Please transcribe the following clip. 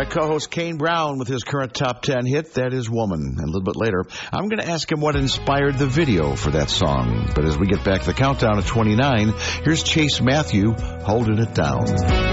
My co-host Kane Brown with his current top 10 hit, that is Woman. And a little bit later, I'm going to ask him what inspired the video for that song. But as we get back to the countdown at 29, here's Chase Matthew holding it down.